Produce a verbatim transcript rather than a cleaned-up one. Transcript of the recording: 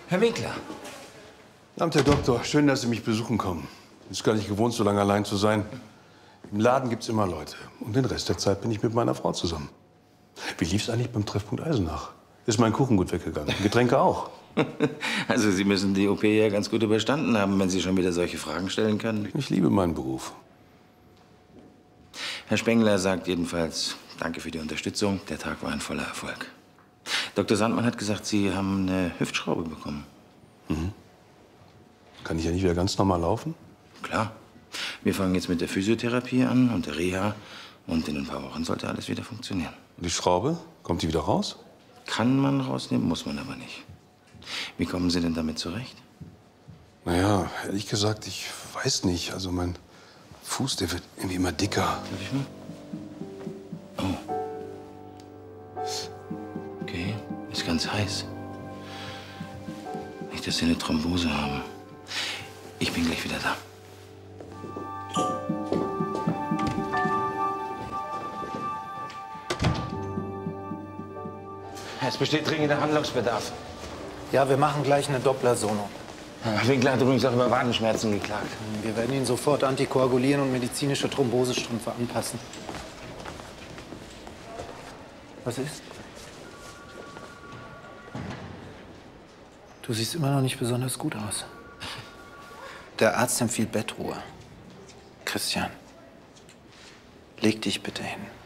Herr Winkler. Abend, Herr Doktor. Schön, dass Sie mich besuchen kommen. Ist gar nicht gewohnt, so lange allein zu sein. Im Laden gibt's immer Leute. Und den Rest der Zeit bin ich mit meiner Frau zusammen. Wie lief's eigentlich beim Treffpunkt Eisenach? Ist mein Kuchen gut weggegangen? Getränke auch? Also Sie müssen die O P ja ganz gut überstanden haben, wenn Sie schon wieder solche Fragen stellen können. Ich liebe meinen Beruf. Herr Spengler sagt jedenfalls, danke für die Unterstützung. Der Tag war ein voller Erfolg. Doktor Sandmann hat gesagt, Sie haben eine Hüftschraube bekommen. Mhm. Kann ich ja nicht wieder ganz normal laufen? Klar. Wir fangen jetzt mit der Physiotherapie an und der Reha. Und in ein paar Wochen sollte alles wieder funktionieren. Und die Schraube? Kommt die wieder raus? Kann man rausnehmen, muss man aber nicht. Wie kommen Sie denn damit zurecht? Naja, ehrlich gesagt, ich weiß nicht. Also mein Fuß, der wird irgendwie immer dicker. Darf ich mal? Oh. Okay, ist ganz heiß. Nicht, dass Sie eine Thrombose haben. Ich bin gleich wieder da. Es besteht dringender Handlungsbedarf. Ja, wir machen gleich eine Doppler-Sono. Herr Winkler hat übrigens auch über Wadenschmerzen geklagt. Wir werden ihn sofort antikoagulieren und medizinische Thrombosestrümpfe anpassen. Was ist? Du siehst immer noch nicht besonders gut aus. Der Arzt empfiehlt Bettruhe. Christian, leg dich bitte hin.